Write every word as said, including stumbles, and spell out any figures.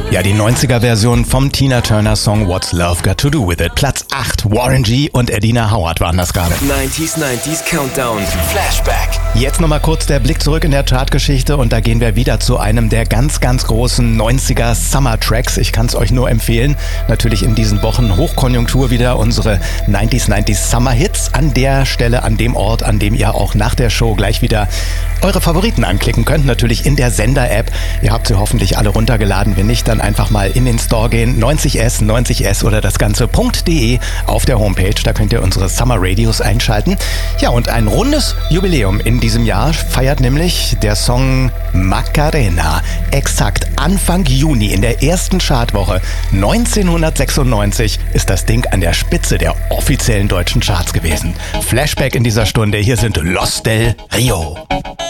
Ja, die neunziger-Version vom Tina Turner-Song What's Love Got to Do With It. Platz acht, Warren G. und Adina Howard waren das gerade. neunziger, neunziger Countdown, Flashback. Jetzt nochmal kurz der Blick zurück in der Chartgeschichte und da gehen wir wieder zu einem der ganz, ganz großen neunziger Summer-Tracks. Ich kann es euch nur empfehlen. Natürlich in diesen Wochen Hochkonjunktur wieder unsere neunziger, neunziger Summer-Hits. An der Stelle, an dem Ort, an dem ihr auch nach der Show gleich wieder eure Favoriten anklicken könnt. Natürlich in der Sender-App. Ihr habt sie hoffentlich alle runtergeladen. Wenn nicht, dann einfach mal in den Store gehen. neunzig S, neunzig S oder das Ganze.de auf der Homepage. Da könnt ihr unsere Summer Radios einschalten. Ja, und ein rundes Jubiläum in diesem Jahr feiert nämlich der Song Macarena. Exakt Anfang Juni in der ersten Chartwoche neunzehnhundertsechsundneunzig ist das Ding an der Spitze der offiziellen deutschen Charts gewesen. Flashback in dieser Stunde. Hier sind Los del Rio.